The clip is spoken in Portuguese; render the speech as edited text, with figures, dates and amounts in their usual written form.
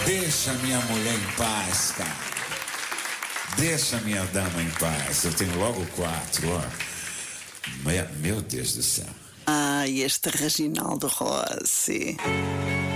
Deixa minha mulher em paz, cara. Deixa minha dama em paz. Eu tenho logo 4, ó. Meu Deus do céu. Este Reginaldo Rossi.